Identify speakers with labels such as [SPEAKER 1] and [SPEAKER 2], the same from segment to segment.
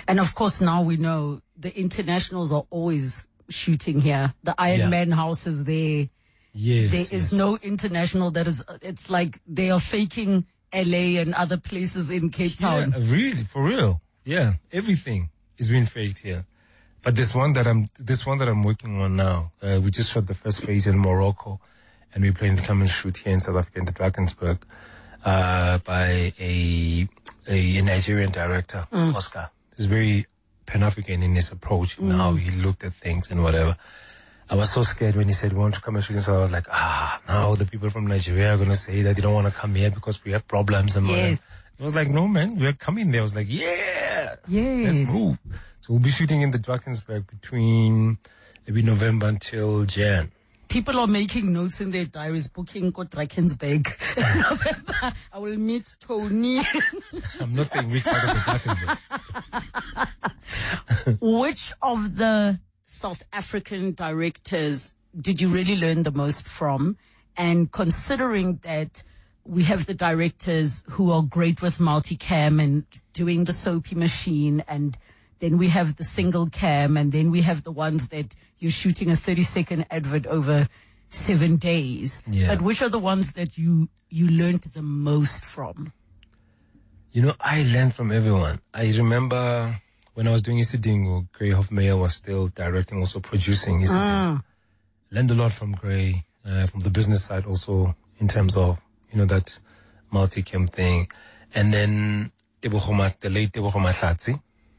[SPEAKER 1] And of course, now we know the internationals are always shooting here. The Iron Man house is there.
[SPEAKER 2] Yes.
[SPEAKER 1] There is no international that is, it's like they are faking LA and other places in Cape Town.
[SPEAKER 2] Yeah, really, for real. Yeah, everything is being faked here. But this one that I'm working on now, we just shot the first phase in Morocco, and we're planning to come and shoot here in South Africa in the Drakensberg, by a Nigerian director, Oscar. He's very Pan-African in his approach and how he looked at things and whatever. I was so scared when he said we want to come and shoot, so I was like, now the people from Nigeria are going to say that they don't want to come here because we have problems and whatever. I was like, no man, we're coming there. I was like, let's move. So we'll be shooting in the Drakensberg between maybe November until Jan.
[SPEAKER 1] People are making notes in their diaries, booking for Drakensberg. November, I will meet Tony.
[SPEAKER 2] I'm not saying which part of the Drakensberg.
[SPEAKER 1] Which of the South African directors did you really learn the most from? And considering that we have the directors who are great with multicam and doing the soapy machine, and then we have the single cam, and then we have the ones that you're shooting a 30-second advert over 7 days.
[SPEAKER 2] Yeah.
[SPEAKER 1] But which are the ones that you learned the most from?
[SPEAKER 2] I learned from everyone. I remember when I was doing Isidingo, Gray Hofmeyer was still directing, also producing Isidingo. Learned a lot from Gray, from the business side also, in terms of, that multicam thing. And then the late Tebogo Mahlatsi,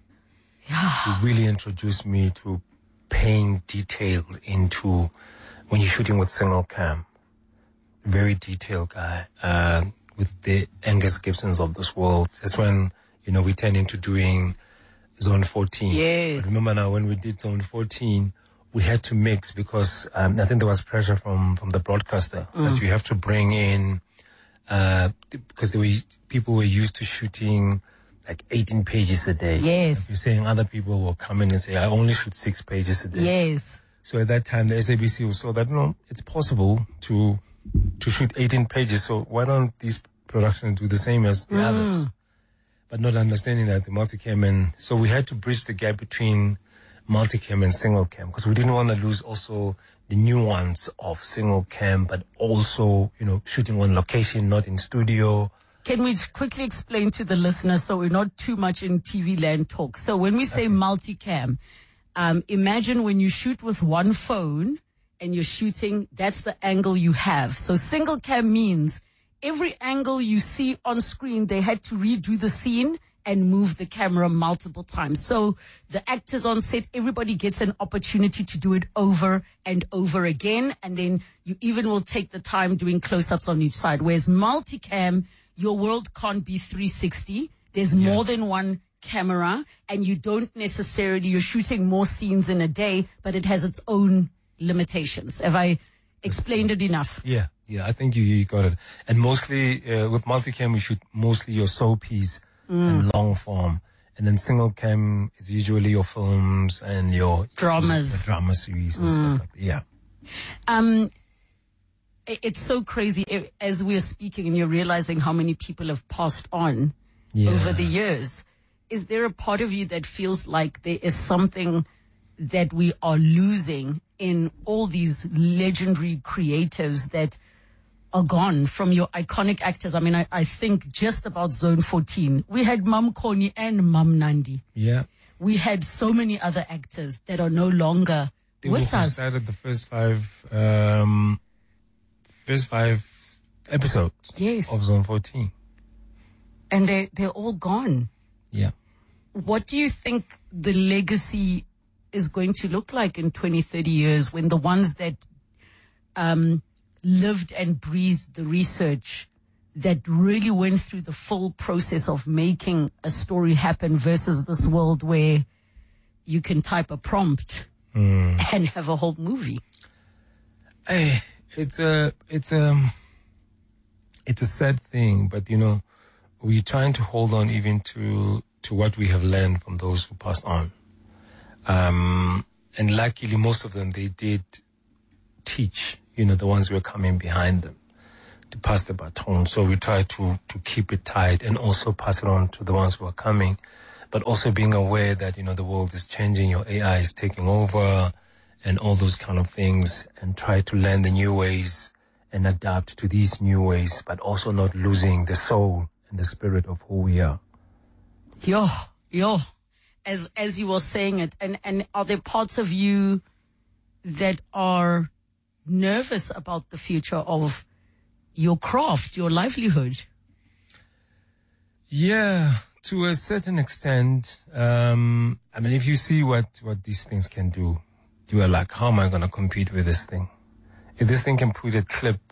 [SPEAKER 2] who really introduced me to paying details into when you're shooting with single cam. Very detailed guy, with the Angus Gibsons of this world. That's when, we turned into doing Zone 14.
[SPEAKER 1] Yes.
[SPEAKER 2] But remember now, when we did Zone 14, we had to mix because I think there was pressure from the broadcaster that you have to bring in, because people were used to shooting like 18 pages a day.
[SPEAKER 1] Yes.
[SPEAKER 2] Like you're saying other people will come in and say, I only shoot 6 pages a day.
[SPEAKER 1] Yes.
[SPEAKER 2] So at that time, the SABC saw that, it's possible to shoot 18 pages. So why don't these productions do the same as the others? But not understanding that the multicam, and so we had to bridge the gap between multicam and single cam, because we didn't want to lose also the nuance of single cam, but also, shooting on location, not in studio.
[SPEAKER 1] Can we quickly explain to the listeners so we're not too much in TV land talk? So when we say multicam, imagine when you shoot with one phone and you're shooting, that's the angle you have. So single cam means every angle you see on screen, they had to redo the scene and move the camera multiple times. So the actors on set, everybody gets an opportunity to do it over and over again. And then you even will take the time doing close-ups on each side. Whereas multicam, your world can't be 360. There's more than one camera, and you don't necessarily, you're shooting more scenes in a day, but it has its own limitations. Have I explained it enough?
[SPEAKER 2] Yeah, I think you got it. And mostly, with multicam, we shoot mostly your soapies and long form. And then single cam is usually your films and your
[SPEAKER 1] dramas,
[SPEAKER 2] the drama series and stuff like that. Yeah.
[SPEAKER 1] It's so crazy as we're speaking and you're realizing how many people have passed on over the years. Is there a part of you that feels like there is something that we are losing in all these legendary creatives that are gone from your iconic actors? I mean, I think just about Zone 14. We had Mam Koni and Mam Nandi.
[SPEAKER 2] Yeah.
[SPEAKER 1] We had so many other actors that are no longer with us.
[SPEAKER 2] Started the first five episodes of Zone 14.
[SPEAKER 1] And they're all gone.
[SPEAKER 2] Yeah.
[SPEAKER 1] What do you think the legacy is going to look like in 20, 30 years when the ones that lived and breathed the research, that really went through the full process of making a story happen, versus this world where you can type a prompt and have a whole movie?
[SPEAKER 2] Hey, it's a sad thing, but we're trying to hold on even to what we have learned from those who passed on. And luckily, most of them, they did teach, the ones who were coming behind them, to pass the baton. So we try to keep it tight and also pass it on to the ones who are coming. but also being aware that, the world is changing, your AI is taking over and all those kind of things, and try to learn the new ways and adapt to these new ways, but also not losing the soul and the spirit of who we are.
[SPEAKER 1] Yo. As you were saying it, and are there parts of you that are nervous about the future of your craft, your livelihood?
[SPEAKER 2] Yeah, to a certain extent. If you see what these things can do, you are like, how am I going to compete with this thing? If this thing can put a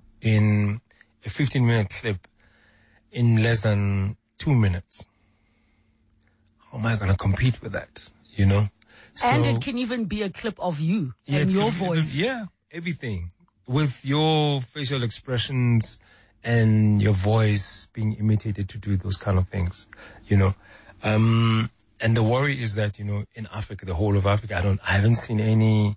[SPEAKER 2] 15-minute clip in less than 2 minutes, how am I going to compete with that? So,
[SPEAKER 1] and it can even be a clip of you and your voice.
[SPEAKER 2] Yeah, everything. With your facial expressions and your voice being imitated to do those kind of things, And the worry is that, in Africa, the whole of Africa, I haven't seen any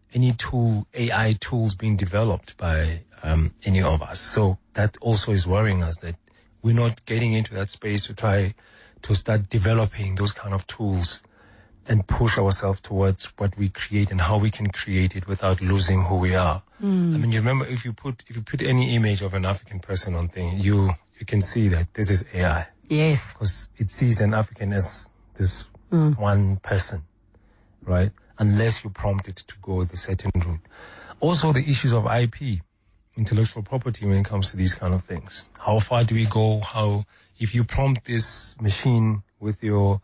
[SPEAKER 2] AI tools being developed by any of us. So that also is worrying us, that we're not getting into that space to try to start developing those kind of tools and push ourselves towards what we create and how we can create it without losing who we are. You remember, if you put any image of an African person on thing, you can see that this is AI.
[SPEAKER 1] Yes.
[SPEAKER 2] Because it sees an African as this one person, right? Unless you prompt it to go the certain route. Also, the issues of IP, intellectual property, when it comes to these kind of things. How far do we go? If you prompt this machine with your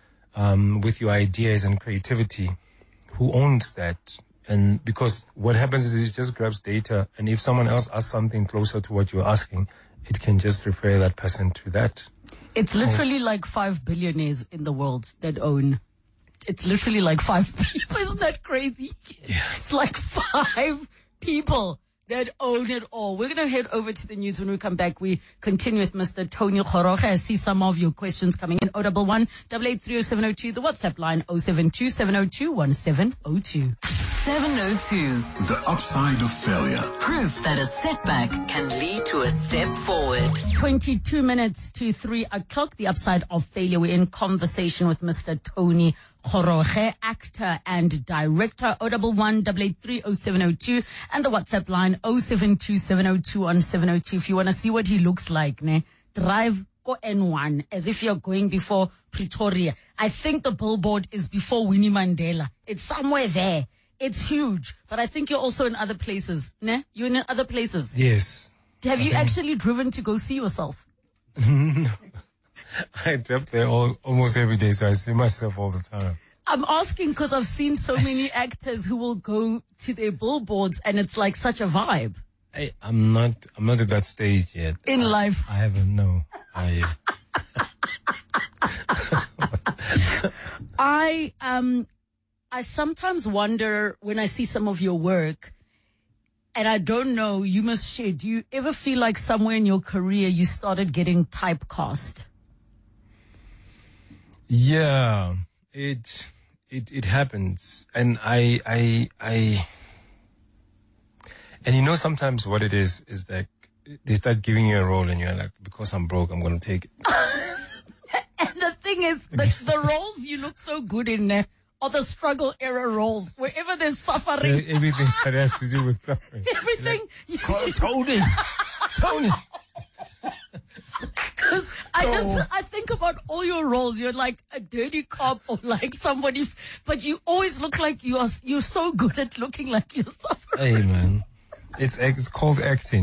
[SPEAKER 2] ideas and creativity, who owns that? And because what happens is it just grabs data, and if someone else asks something closer to what you're asking, it can just refer that person to that.
[SPEAKER 1] It's literally like 5 billionaires in the world that own. It's literally like 5 people. Isn't that crazy?
[SPEAKER 2] Yeah.
[SPEAKER 1] It's like 5 people that own it all. We're going to head over to the news. When we come back, we continue with Mr. Tony Kgoroge. I see some of your questions coming in. 011 8830702, the WhatsApp line 072 702 1702.
[SPEAKER 3] 702.
[SPEAKER 4] The upside of failure.
[SPEAKER 3] Proof that a setback can lead to a step forward.
[SPEAKER 1] 22 minutes to 3 o'clock. The upside of failure. We're in conversation with Mr. Tony Kgoroge, actor and director. 011 8830702, and the WhatsApp line 072 702 1702. If you want to see what he looks like, drive go N1 as if you're going before Pretoria. I think the billboard is before Winnie Mandela. It's somewhere there. It's huge, but I think you're also in other places. You're in other places.
[SPEAKER 2] Yes.
[SPEAKER 1] Have you actually driven to go see yourself?
[SPEAKER 2] No. I drive there almost every day, so I see myself all the time.
[SPEAKER 1] I'm asking because I've seen so many actors who will go to their billboards, and it's like such a vibe.
[SPEAKER 2] I'm not at that stage yet.
[SPEAKER 1] In life.
[SPEAKER 2] I haven't, no.
[SPEAKER 1] I sometimes wonder when I see some of your work, and I don't know, you must share, do you ever feel like somewhere in your career you started getting typecast?
[SPEAKER 2] Yeah, it happens. And and sometimes what it is that they start giving you a role and you're like, because I'm broke, I'm going to take it.
[SPEAKER 1] And the thing is, the roles you look so good in there are the struggle era roles. Wherever there's suffering.
[SPEAKER 2] Everything that has to do with suffering.
[SPEAKER 1] Everything.
[SPEAKER 2] Like, Tony.
[SPEAKER 1] Because I think about all your roles. You're like a dirty cop or like somebody, but you always look like you're so good at looking like you're suffering.
[SPEAKER 2] Hey man, it's called acting.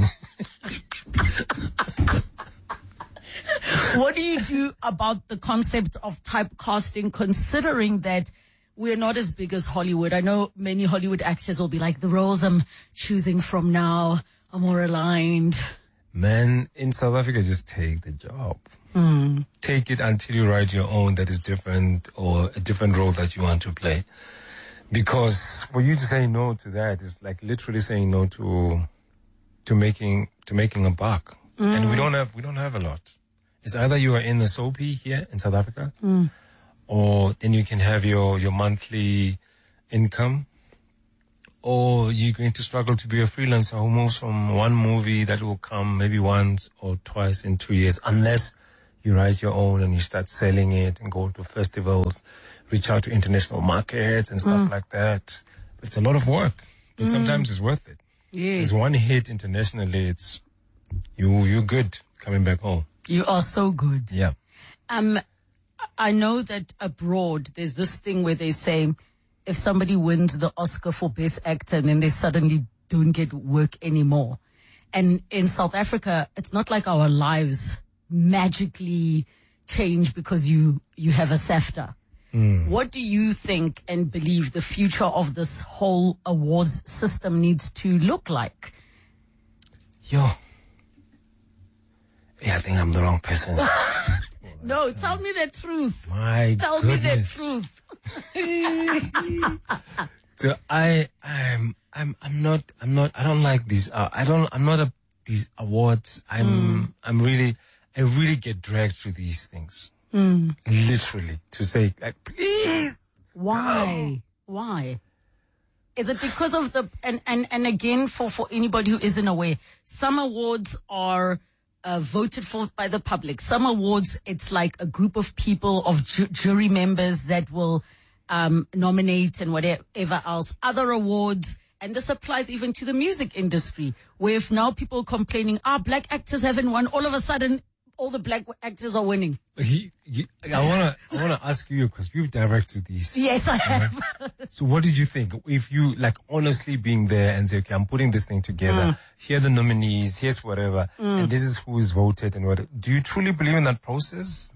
[SPEAKER 1] What do you do about the concept of typecasting, considering that we're not as big as Hollywood? I know many Hollywood actors will be like, the roles I'm choosing from now are more aligned.
[SPEAKER 2] Man, in South Africa, just take the job. Take it until you write your own that is different, or a different role that you want to play. Because for you to say no to that is like literally saying no to making a buck. And we don't have a lot. It's either you are in the soapy here in South Africa, or then you can have your monthly income, or you're going to struggle to be a freelancer who moves from one movie that will come maybe once or twice in 2 years, unless You write your own and you start selling it and go to festivals, reach out to international markets and stuff like that. It's a lot of work, but sometimes it's worth it.
[SPEAKER 1] Yes.
[SPEAKER 2] There's one hit internationally, it's you're good coming back home.
[SPEAKER 1] You are so good.
[SPEAKER 2] Yeah.
[SPEAKER 1] I know that abroad there's this thing where they say if somebody wins the Oscar for Best Actor and then they suddenly don't get work anymore. And in South Africa, it's not like our lives magically change because you have a SAFTA. What do you think and believe the future of this whole awards system needs to look like?
[SPEAKER 2] Yeah, I think I'm the wrong person.
[SPEAKER 1] No, tell me the truth.
[SPEAKER 2] My
[SPEAKER 1] Tell
[SPEAKER 2] goodness.
[SPEAKER 1] me the truth.
[SPEAKER 2] So I don't like these. These awards. I really get dragged through these things. Literally, to say, like, please.
[SPEAKER 1] Why? Why? Is it because of the, and again, for anybody who isn't aware, some awards are voted for by the public. Some awards, it's like a group of people, of jury members that will nominate and whatever else. Other awards, and this applies even to the music industry, where if now people are complaining, black actors haven't won, all of a sudden, all the black actors are winning.
[SPEAKER 2] I wanna ask you, because you've directed these.
[SPEAKER 1] Yes, I have.
[SPEAKER 2] So what did you think? If you, like, honestly being there and say, okay, I'm putting this thing together, here are the nominees, here's whatever, and this is who is voted and what, do you truly believe in that process?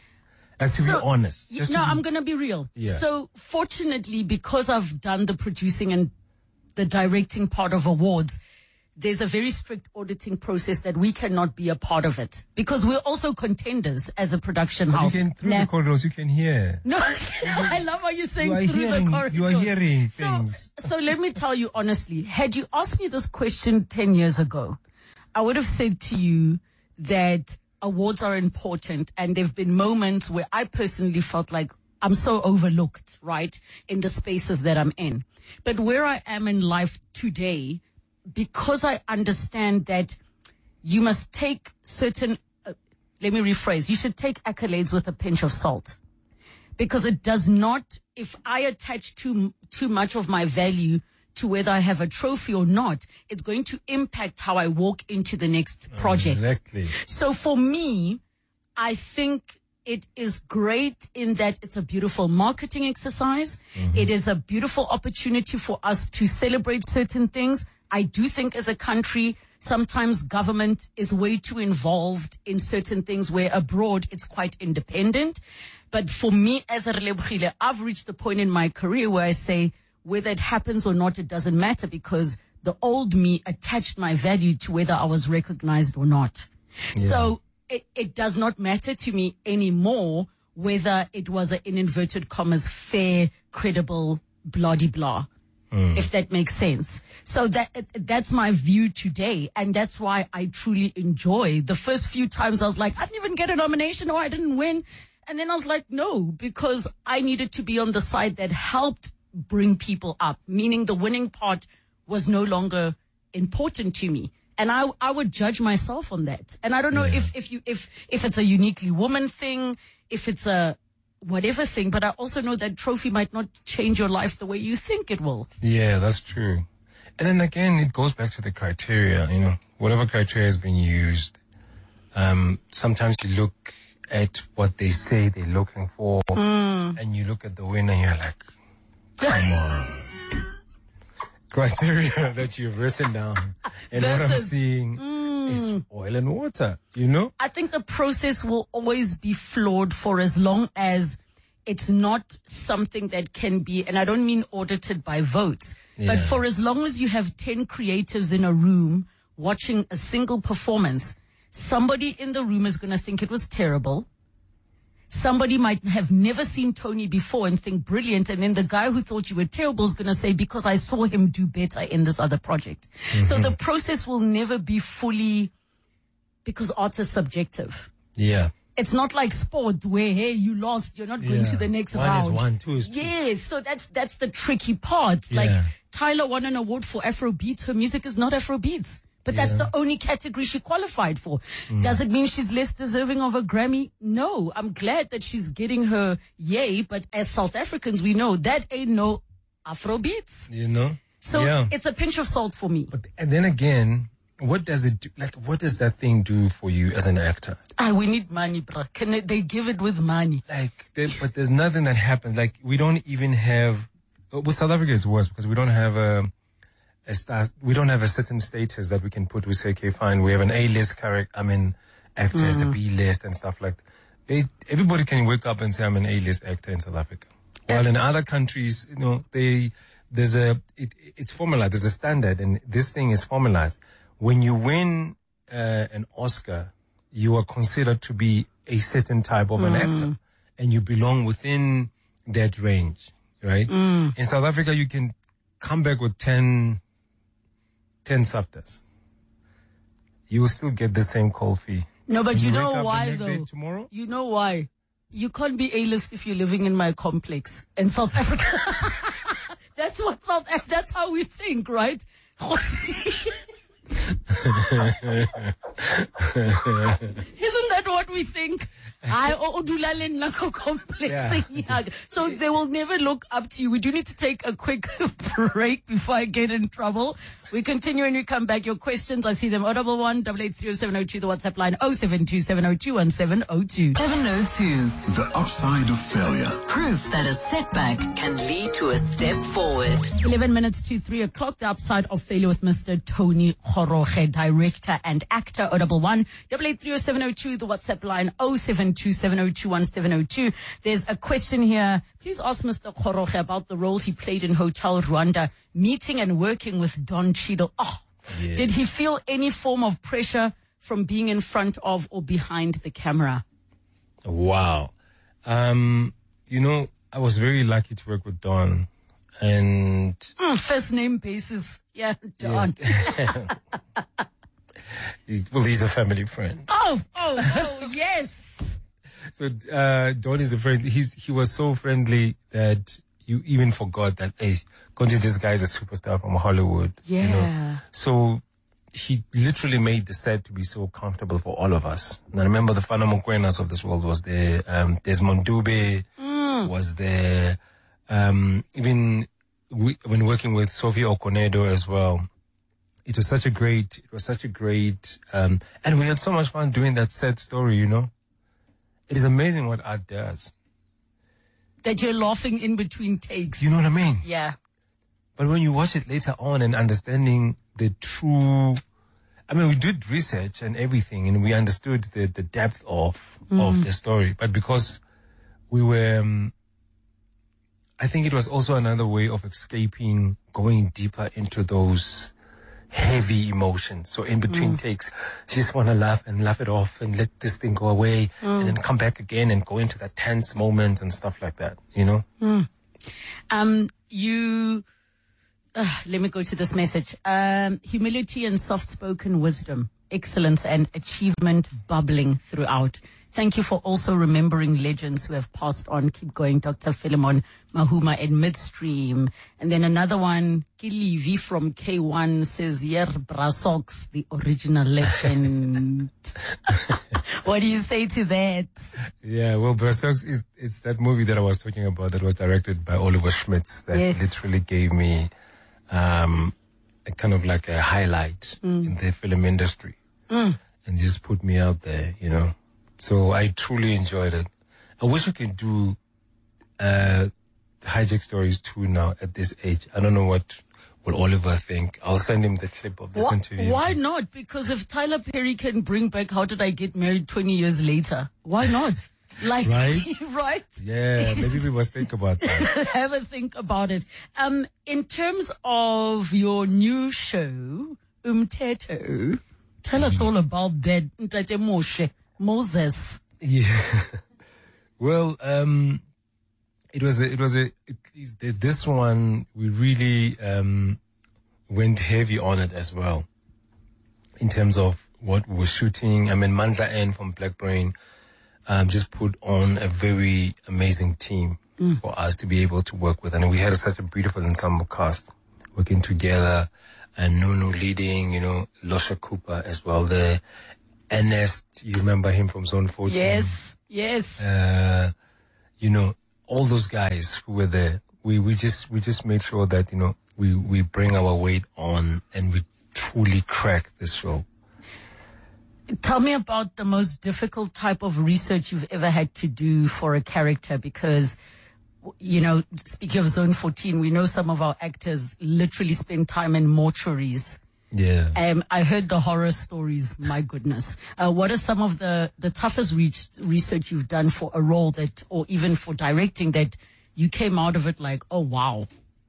[SPEAKER 2] As to be honest.
[SPEAKER 1] I'm going to be real.
[SPEAKER 2] Yeah.
[SPEAKER 1] So fortunately, because I've done the producing and the directing part of awards, there's a very strict auditing process that we cannot be a part of it because we're also contenders as a production house.
[SPEAKER 2] You can, through the corridors, you can hear.
[SPEAKER 1] No, I love how you're saying through the corridors.
[SPEAKER 2] You are hearing things.
[SPEAKER 1] So let me tell you honestly, had you asked me this question 10 years ago, I would have said to you that awards are important, and there have been moments where I personally felt like I'm so overlooked, right, in the spaces that I'm in. But where I am in life today, because I understand that you must take certain, let me rephrase, you should take accolades with a pinch of salt. Because it does not, if I attach too much of my value to whether I have a trophy or not, it's going to impact how I walk into the next project.
[SPEAKER 2] Exactly.
[SPEAKER 1] So for me, I think it is great in that it's a beautiful marketing exercise. It is a beautiful opportunity for us to celebrate certain things. I do think as a country, sometimes government is way too involved in certain things where abroad it's quite independent. But for me as a Relebogile, I've reached the point in my career where I say whether it happens or not, it doesn't matter because the old me attached my value to whether I was recognized or not. Yeah. So it does not matter to me anymore whether it was in inverted commas, fair, credible, blah-de-blah. If that makes sense. So that's my view today. And that's why I truly enjoy. The first few times I was like, I didn't even get a nomination or I didn't win. And then I was like, no, because I needed to be on the side that helped bring people up, meaning the winning part was no longer important to me. And I would judge myself on that. And I don't know if it's a uniquely woman thing, if it's a whatever thing, but I also know that trophy might not change your life the way you think it will.
[SPEAKER 2] Yeah, that's true. And then again, it goes back to the criteria, whatever criteria has been used. Sometimes you look at what they say they're looking for and you look at the winner and you're like, come on. Criteria that you've written down. And what I'm seeing is oil and water, I
[SPEAKER 1] think the process will always be flawed for as long as it's not something that can be, and I don't mean audited by votes, but for as long as you have 10 creatives in a room watching a single performance, somebody in the room is going to think it was terrible. Somebody might have never seen Tony before and think brilliant. And then the guy who thought you were terrible is going to say, because I saw him do better in this other project. So the process will never be fully, because art is subjective.
[SPEAKER 2] Yeah.
[SPEAKER 1] It's not like sport where, hey, you lost, you're not going to the next round.
[SPEAKER 2] 1 is 1, 2 is 2.
[SPEAKER 1] Yes. So that's the tricky part. Like Tyler won an award for Afrobeats. Her music is not Afrobeats. But that's the only category she qualified for. Does it mean she's less deserving of a Grammy? No. I'm glad that she's getting her yay, but as South Africans, we know that ain't no Afrobeats.
[SPEAKER 2] You know?
[SPEAKER 1] So it's a pinch of salt for me.
[SPEAKER 2] But, and then again, what does it do? Like, what does that thing do for you as an actor?
[SPEAKER 1] We need money, bro. Can they give it with money?
[SPEAKER 2] Like, but there's nothing that happens. Like, we don't even have, with South Africa it's worse because we don't have we don't have a certain status that we can put. We say, okay, fine, we have an A-list actor as a B-list and stuff like that. Everybody can wake up and say, I'm an A-list actor in South Africa. While in other countries, you know, it's formalized. There's a standard, and this thing is formalized. When you win an Oscar, you are considered to be a certain type of an actor, and you belong within that range, right? In South Africa, you can come back with 10 SAFTAs. You will still get the same call fee.
[SPEAKER 1] No, but you know why, though?
[SPEAKER 2] Tomorrow?
[SPEAKER 1] You know why? You can't be A-list if you're living in my complex in South Africa. That's how we think, right? Isn't that what we think? So they will never look up to you. We do need to take a quick break before I get in trouble. We continue when we come back. Your questions, I see them. 011 883 0702, the WhatsApp line 0727021702.
[SPEAKER 3] 702.
[SPEAKER 4] The upside of failure.
[SPEAKER 3] Proof that a setback can lead to a step forward.
[SPEAKER 1] 11 minutes to 3 o'clock. The upside of failure with Mr. Tony Kgoroge, director and actor. 011 883 0702, the WhatsApp line 0727021702. There's a question here. Please ask Mr. Kgoroge about the role he played in Hotel Rwanda, meeting and working with Don Cheadle.
[SPEAKER 2] Yes.
[SPEAKER 1] Did he feel any form of pressure from being in front of or behind the camera?
[SPEAKER 2] Wow. You know, I was very lucky to work with Don. And
[SPEAKER 1] first name basis. Yeah, Don.
[SPEAKER 2] Yeah. He's a family friend.
[SPEAKER 1] Oh, yes.
[SPEAKER 2] So Don is a friend. He was so friendly that you even forgot that, hey, Konji, this guy is a superstar from Hollywood.
[SPEAKER 1] Yeah.
[SPEAKER 2] You know? So he literally made the set to be so comfortable for all of us. And I remember the Fana Mokwenas of this world was there. Desmond Dube was there. Even when working with Sophie Okonedo as well. It was such a great, and we had so much fun doing that sad story, you know. It is amazing what art does.
[SPEAKER 1] That you're laughing in between takes.
[SPEAKER 2] You know what I mean?
[SPEAKER 1] Yeah.
[SPEAKER 2] But when you watch it later on and understanding the true, we did research and everything, and we understood the depth of the story. But because we were, I think it was also another way of escaping, going deeper into those heavy emotions. So in between takes, you just want to laugh and laugh it off and let this thing go away and then come back again and go into that tense moment and stuff like that, you know?
[SPEAKER 1] Let me go to this message. Humility and soft-spoken wisdom, excellence and achievement bubbling throughout. Thank you for also remembering legends who have passed on. Keep going, Dr. Philemon Mahuma in Midstream. And then another one, Kilivi from K1 says, Yer Brasox, the original legend. What do you say to that?
[SPEAKER 2] Yeah, well, Brasox it's that movie that I was talking about that was directed by Oliver Schmitz that literally gave me a kind of like a highlight in the film industry and just put me out there, you know. So I truly enjoyed it. I wish we could do hijack stories too now at this age. I don't know what will Oliver think. I'll send him the clip of this interview.
[SPEAKER 1] Why not? Because if Tyler Perry can bring back How Did I Get Married 20 years later, why not? Like, right?
[SPEAKER 2] Yeah, maybe we must think about that.
[SPEAKER 1] Have a think about it. In terms of your new show, Umthetho, tell us all about that. Ntate Moses.
[SPEAKER 2] Yeah. Well, this one, we really, went heavy on it as well. In terms of what we were shooting. Mandla N from Black Brain, just put on a very amazing team for us to be able to work with. And we had such a beautiful ensemble cast working together. and Nunu leading, Losha Cooper as well there. Ernest, you remember him from Zone 14?
[SPEAKER 1] Yes.
[SPEAKER 2] All those guys who were there. We just made sure that, we bring our weight on and we truly crack this show.
[SPEAKER 1] Tell me about the most difficult type of research you've ever had to do for a character, because, speaking of Zone 14, we know some of our actors literally spend time in mortuaries.
[SPEAKER 2] Yeah.
[SPEAKER 1] I heard the horror stories. My goodness. What are some of the toughest research you've done for a role or even for directing that you came out of it like, oh, wow?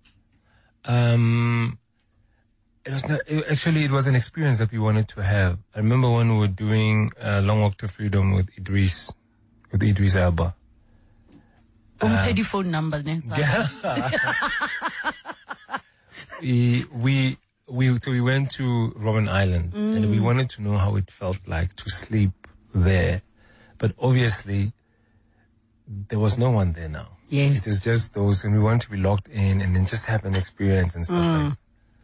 [SPEAKER 2] It was an experience that we wanted to have. I remember when we were doing Long Walk to Freedom with Idris Elba.
[SPEAKER 1] Phone number.
[SPEAKER 2] We went to Robben Island and we wanted to know how it felt like to sleep there. But obviously, there was no one there now.
[SPEAKER 1] Yes.
[SPEAKER 2] It was just those, and we wanted to be locked in and then just have an experience and stuff like that.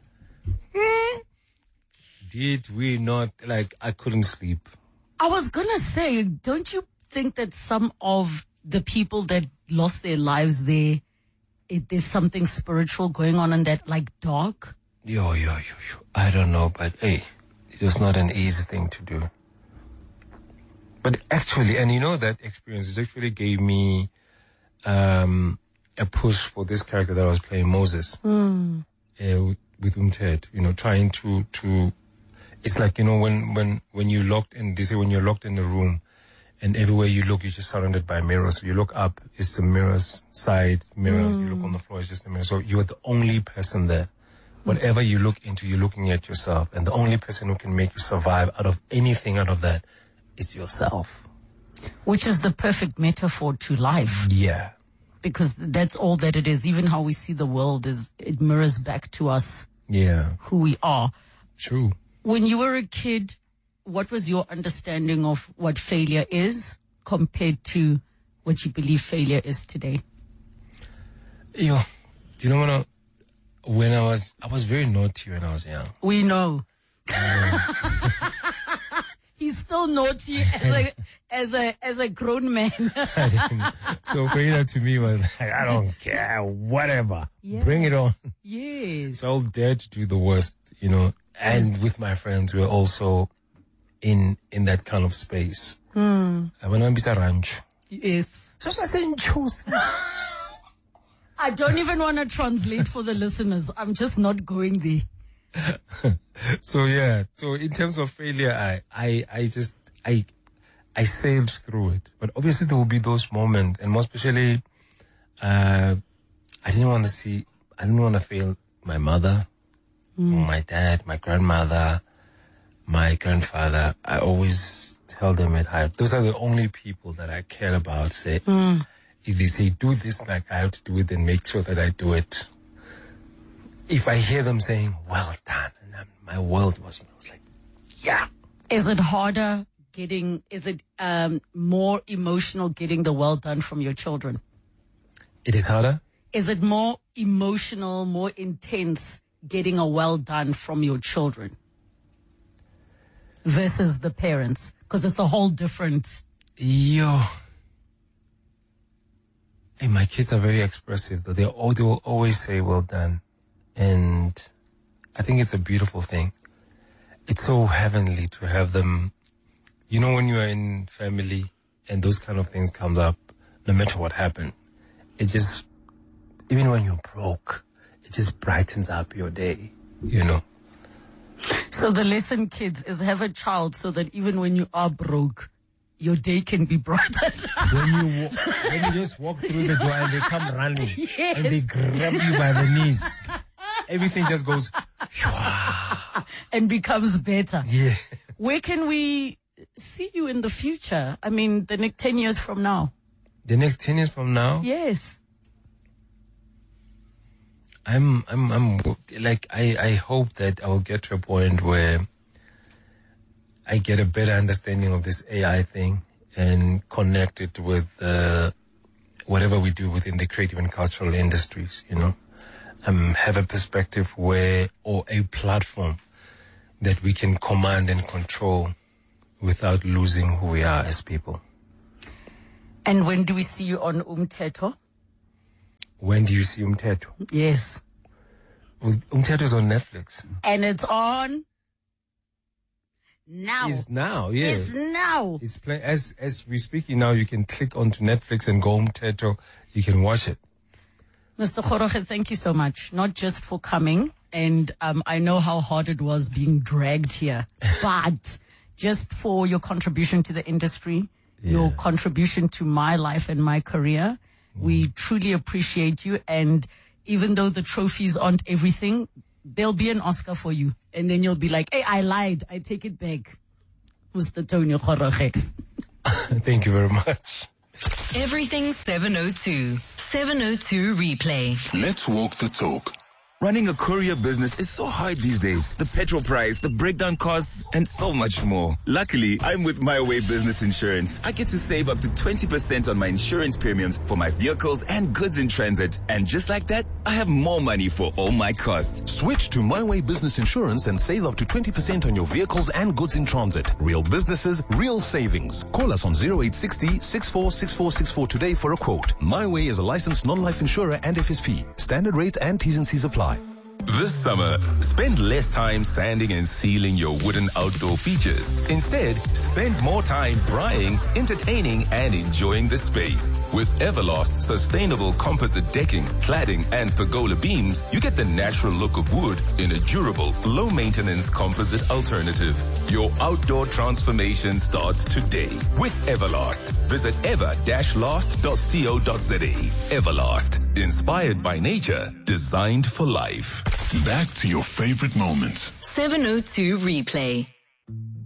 [SPEAKER 2] Did we not, I couldn't sleep.
[SPEAKER 1] I was gonna say, don't you think that some of the people that lost their lives there, there's something spiritual going on in that, dark?
[SPEAKER 2] Yo. I don't know, but hey, it was not an easy thing to do. But actually, and that experience, it actually gave me a push for this character that I was playing, Moses, with Umted, trying to it's like, when you're locked in, they say when you're locked in the room and everywhere you look, you're just surrounded by mirrors. So you look up, it's the mirror's side mirror. You look on the floor, it's just a mirror. So you're the only person there. Whatever you look into, you're looking at yourself. And the only person who can make you survive out of anything out of that is yourself.
[SPEAKER 1] Which is the perfect metaphor to life.
[SPEAKER 2] Yeah.
[SPEAKER 1] Because that's all that it is. Even how we see the world it mirrors back to us.
[SPEAKER 2] Yeah.
[SPEAKER 1] Who we are.
[SPEAKER 2] True.
[SPEAKER 1] When you were a kid, what was your understanding of what failure is compared to what you believe failure is today?
[SPEAKER 2] Do you know when I was very naughty when I was young.
[SPEAKER 1] We know. He's still naughty as a grown man.
[SPEAKER 2] So failure to me was like, I don't care, whatever. Yeah. Bring it on.
[SPEAKER 1] Yes.
[SPEAKER 2] So I'll dare to do the worst, And with my friends, we're also in that kind of space. When I'm busy ranch.
[SPEAKER 1] Yes. I don't even want to translate for the listeners. I'm just not going there.
[SPEAKER 2] So in terms of failure, I sailed through it. But obviously there will be those moments, and more especially, I didn't want to fail my mother, my dad, my grandmother, my grandfather. I always tell them at heart, those are the only people that I care about. Say, if they say, do this, I have to do it and make sure that I do it. If I hear them saying, well done, and my world was like, yeah.
[SPEAKER 1] Is it harder is it more emotional getting the well done from your children?
[SPEAKER 2] It is harder?
[SPEAKER 1] Is it more emotional, more intense getting a well done from your children versus the parents? Because it's a whole different...
[SPEAKER 2] Hey, my kids are very expressive, though. They will always say, well done. And I think it's a beautiful thing. It's so heavenly to have them. When you are in family and those kind of things come up, no matter what happened, it just, even when you're broke, it just brightens up your day,
[SPEAKER 1] So the lesson, kids, is have a child so that even when you are broke, your day can be brightened.
[SPEAKER 2] when you just walk through the door and they come running,
[SPEAKER 1] yes.
[SPEAKER 2] And they grab you by the knees, everything just goes
[SPEAKER 1] and becomes better.
[SPEAKER 2] Yeah.
[SPEAKER 1] Where can we see you in the future? I mean, the next 10 years from now.
[SPEAKER 2] The next 10 years from now?
[SPEAKER 1] Yes.
[SPEAKER 2] I hope that I will get to a point where I get a better understanding of this AI thing and connect it with whatever we do within the creative and cultural industries, have a perspective or a platform that we can command and control without losing who we are as people.
[SPEAKER 1] And when do we see you on Umthetho?
[SPEAKER 2] When do you see Umthetho?
[SPEAKER 1] Yes.
[SPEAKER 2] Well, Umthetho is on Netflix.
[SPEAKER 1] And it's on now.
[SPEAKER 2] It's now, yeah.
[SPEAKER 1] It's now.
[SPEAKER 2] It's playing as we're speaking now. You can click onto Netflix and go Umthetho. You can watch it.
[SPEAKER 1] Mr. Kgoroge, thank you so much. Not just for coming, and I know how hard it was being dragged here, but just for your contribution to the industry, your contribution to my life and my career. We truly appreciate you. And even though the trophies aren't everything, there'll be an Oscar for you. And then you'll be like, hey, I lied. I take it back. Mr. Tony Kgoroge.
[SPEAKER 2] Thank you very much.
[SPEAKER 3] Everything 702. 702 replay.
[SPEAKER 4] Let's walk the talk.
[SPEAKER 5] Running a courier business is so hard these days. The petrol price, the breakdown costs, and so much more. Luckily, I'm with My Way Business Insurance. I get to save up to 20% on my insurance premiums for my vehicles and goods in transit. And just like that, I have more money for all my costs.
[SPEAKER 6] Switch to My Way Business Insurance and save up to 20% on your vehicles and goods in transit. Real businesses, real savings. Call us on 0860 646464 today for a quote. My Way is a licensed non-life insurer and FSP. Standard rates and T's and C's apply.
[SPEAKER 7] This summer, spend less time sanding and sealing your wooden outdoor features. Instead, spend more time drying, entertaining, and enjoying the space. With Everlast sustainable composite decking, cladding, and pergola beams, you get the natural look of wood in a durable, low-maintenance composite alternative. Your outdoor transformation starts today with Everlast. Visit ever-last.co.za. Everlast, inspired by nature, designed for life.
[SPEAKER 4] Back to your favorite moments.
[SPEAKER 3] 702 replay.